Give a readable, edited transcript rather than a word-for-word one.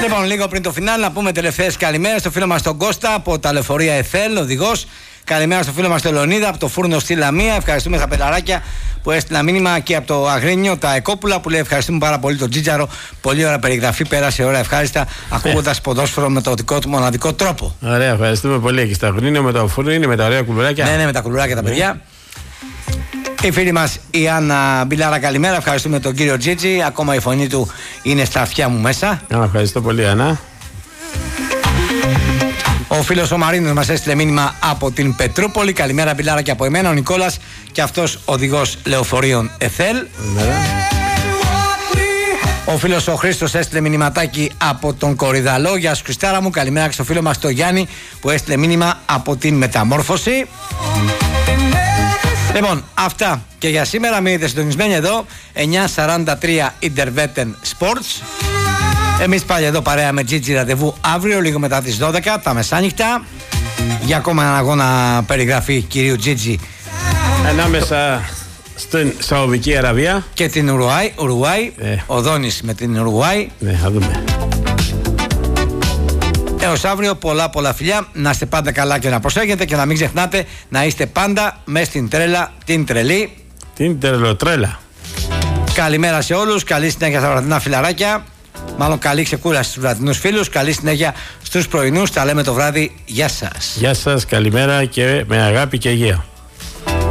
Λοιπόν, λίγο πριν το φινάλ, να πούμε τελευταίες καλημέρες στο φίλο μας τον Κώστα από τα λεωφορεία ΕΘΕΛ, οδηγός. Καλημέρα στο φίλο μας τον Λεωνίδα από το φούρνο στη Λαμία. Ευχαριστούμε στα πελαράκια που έστειλα μήνυμα και από το Αγρίνιο, τα Εκόπουλα, που λέει ευχαριστούμε πάρα πολύ τον Τζίτζαρο. Πολύ ωραία περιγραφή, πέρασε ώρα ευχάριστα, ακούγοντας ποδόσφαιρο με το δικό του μοναδικό τρόπο. Ωραία, ευχαριστούμε πολύ. Και στο Αγρίνιο με το φούρνο είναι με τα ωραία κουλουράκια. Ναι, με τα κουλουράκια τα παιδιά. Η φίλη μας η Άννα Μπιλάρα, καλημέρα. Ευχαριστούμε τον κύριο Τζίτζι. Ακόμα η φωνή του είναι στα αυτιά μου μέσα. Ευχαριστώ πολύ, Άννα. Ο φίλος ο Μαρίνος μας έστειλε μήνυμα από την Πετρούπολη. Καλημέρα, Μπιλάρα, και από εμένα. Ο Νικόλας, και αυτός οδηγός λεωφορείων ΕΘΕΛ. Ο φίλος ο Χρήστος έστειλε μηνυματάκι από τον Κορυδαλό. Γεια σου, Χριστάρα μου. Καλημέρα και στο φίλο μας τον Γιάννη που έστειλε μήνυμα από την Μεταμόρφωση. Λοιπόν, αυτά και για σήμερα. Μείνετε συντονισμένοι εδώ. 9:43 Intervetten Sports. Εμείς πάλι εδώ παρέα με Gigi ραντεβού αύριο λίγο μετά τις 12 τα μεσάνυχτα για ακόμα έναν αγώνα περιγραφή κυρίου Gigi ανάμεσα στην Σαουδική Αραβία και την Ουρουάη. Ο Δόνης με την Ουρουάη. Ναι, θα δούμε. Έως αύριο, πολλά φιλιά. Να είστε πάντα καλά και να προσέχετε και να μην ξεχνάτε να είστε πάντα μες στην τρέλα, την τρελή, την τρελοτρέλα. Καλημέρα σε όλους, καλή συνέχεια στα βραδινά φιλαράκια. Μάλλον καλή ξεκούραση στους βραδινούς φίλους. Καλή συνέχεια στους πρωινούς. Τα λέμε το βράδυ. Γεια σας. Γεια σας, καλημέρα και με αγάπη και υγεία.